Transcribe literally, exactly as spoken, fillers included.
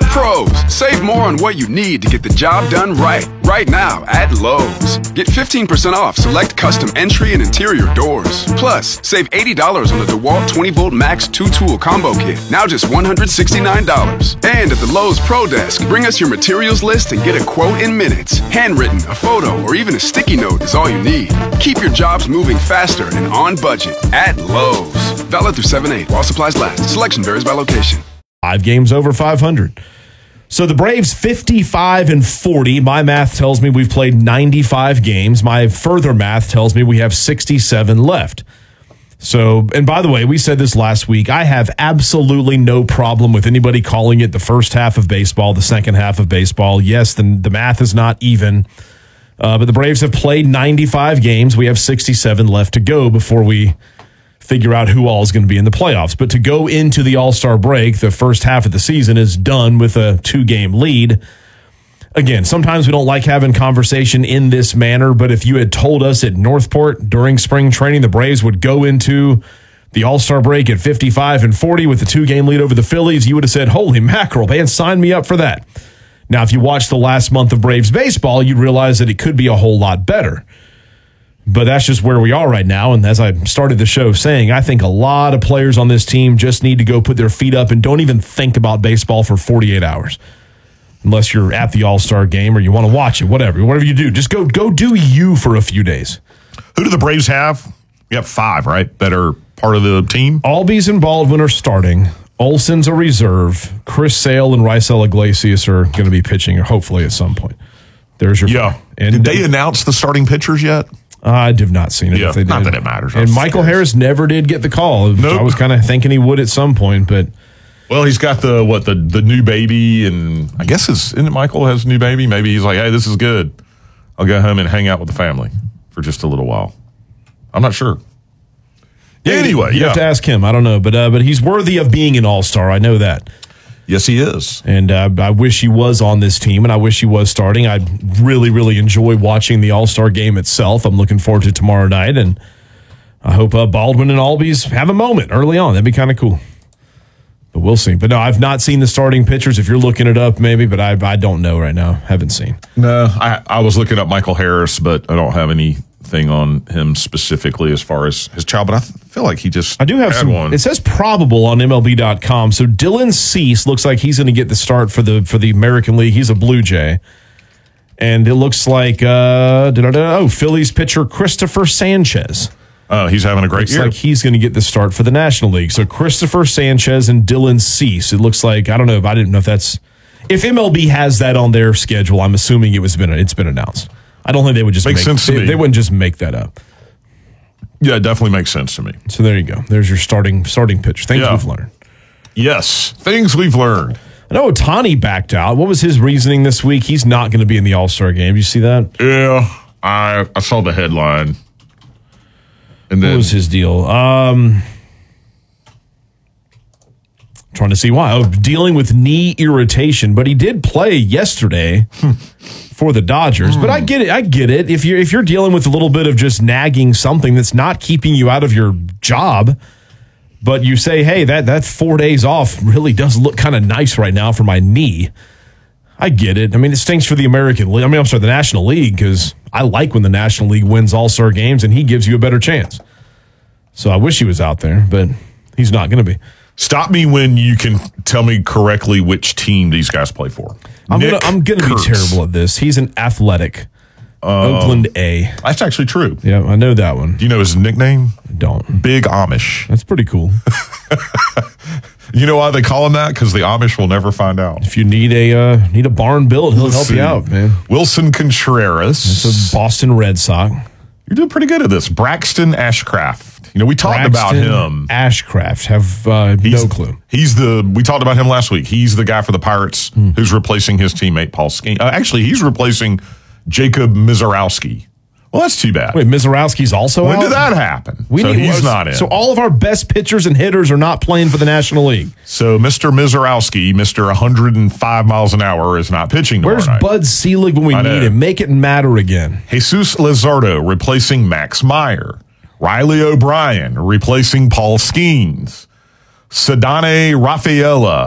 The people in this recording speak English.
Pros, save more on what you need to get the job done right. Right now at Lowe's. Get fifteen percent off select custom entry and interior doors. Plus, save eighty dollars on the DeWalt twenty volt Max two tool combo kit. Now just one hundred sixty-nine dollars. And at the Lowe's Pro Desk, bring us your materials list and get a quote in minutes. Handwritten, a photo, or even a sticky note is all you need. Keep your jobs moving faster and on budget at Lowe's. Valid through seven eight while supplies last. Selection varies by location. Five games over five hundred. So the Braves fifty-five and forty. My math tells me we've played ninety-five games. My further math tells me we have sixty-seven left. So, and by the way, we said this last week. I have absolutely no problem with anybody calling it the first half of baseball, the second half of baseball. Yes, the, the math is not even. Uh, but the Braves have played ninety-five games. We have sixty-seven left to go before we figure out who all is going to be in the playoffs. But to go into the All-Star break, the first half of the season is done with a two-game lead. Again, sometimes we don't like having conversation in this manner, but if you had told us at Northport during spring training the Braves would go into the All-Star break at fifty-five and forty with a two-game lead over the Phillies, you would have said, holy mackerel, man, sign me up for that. Now, if you watch the last month of Braves baseball, you'd realize that it could be a whole lot better. But that's just where we are right now. And as I started the show saying, I think a lot of players on this team just need to go put their feet up and don't even think about baseball for forty-eight hours. Unless you're at the All-Star game or you want to watch it, whatever. Whatever you do, just go go do you for a few days. Who do the Braves have? You have five, right, that are part of the team? Albies and Baldwin are starting. Olson's a reserve. Chris Sale and Raisel Iglesias are going to be pitching, hopefully at some point. There's your yeah. And did they announce the starting pitchers yet? I have not seen it. Yeah, if they not did. that it matters. And Michael Harris never did get the call. Nope. I was kind of thinking he would at some point, but well, he's got the what the the new baby, and I guess his isn't it Michael has a new baby. Maybe he's like, hey, this is good. I'll go home and hang out with the family for just a little while. I'm not sure. Yeah, anyway, you yeah. have to ask him. I don't know, but uh, but he's worthy of being an all-star. I know that. Yes, he is. And uh, I wish he was on this team, and I wish he was starting. I really, really enjoy watching the All-Star game itself. I'm looking forward to tomorrow night, and I hope uh, Baldwin and Albies have a moment early on. That'd be kind of cool. But we'll see. But no, I've not seen the starting pitchers. If you're looking it up, maybe, but I I don't know right now. Haven't seen. No, I, I was looking up Michael Harris, but I don't have anything on him specifically as far as his child. But I feel like he just I do have had some. one. It says probable on M L B dot com. So Dylan Cease looks like he's going to get the start for the for the American League. He's a Blue Jay. And it looks like uh, oh, Phillies pitcher Christopher Sanchez. Oh, he's having a great Looks year. like he's going to get the start for the National League. So Christopher Sanchez and Dylan Cease. It looks like, I don't know if I didn't know if that's if M L B has that on their schedule. I'm assuming it was been it's been announced. I don't think they would just Makes make sense to they, me. they wouldn't just make that up. Yeah, it definitely makes sense to me. So there you go. There's your starting starting pitch. Things Yeah. we've learned. Yes, things we've learned. I know Ohtani backed out. What was his reasoning this week? He's not going to be in the All-Star game. Did you see that? Yeah, I I saw the headline. And then What was his deal? Um, trying to see why. Oh, dealing with knee irritation, but he did play yesterday for the Dodgers. But I get it. I get it. If you're if you're dealing with a little bit of just nagging something that's not keeping you out of your job, but you say, hey, that that four days off really does look kind of nice right now for my knee. I get it. I mean, it stinks for the American League. I mean, I'm sorry, the National League, because I like when the National League wins All-Star games and he gives you a better chance. So I wish he was out there, but he's not going to be. Stop me when you can tell me correctly which team these guys play for. I'm Nick gonna, I'm going to be Kurtz. terrible at this. He's an Athletic. Um, Oakland A. That's actually true. Yeah, I know that one. Do you know his nickname? I don't. Big Amish. That's pretty cool. You know why they call him that? Because the Amish will never find out. If you need a uh, need a barn built, he'll Let's help see. you out, man. Wilson Contreras. It's a Boston Red Sox. You're doing pretty good at this. Braxton Ashcraft. You know, we talked about Braxton him. Ashcraft. Have uh, He's, no clue. He's the, we talked about him last week. He's the guy for the Pirates hmm. who's replacing his teammate, Paul Skeens. Uh, actually, he's replacing Jacob Mizorowski. Well, that's too bad. Wait, Mizorowski's also when out? did that happen? We so need, he's not in. So all of our best pitchers and hitters are not playing for the National League. So Mister Mizorowski, Mister one hundred five miles an hour, is not pitching tomorrow Where's night. Bud Selig when we I need know. him? Make it matter again. Jesus Luzardo replacing Max Meyer. Riley O'Brien replacing Paul Skeens. Sadane Rafaela